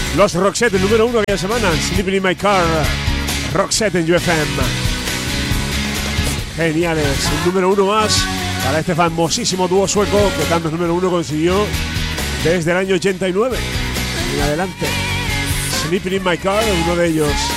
Los Roxette, el número 1 aquella semana. Sleeping in My Car. Roxette en UFM. Geniales. Un número 1 más para este famosísimo dúo sueco que tantos número 1 consiguió desde el año 89 en adelante. Sleeping in My Car, uno de ellos.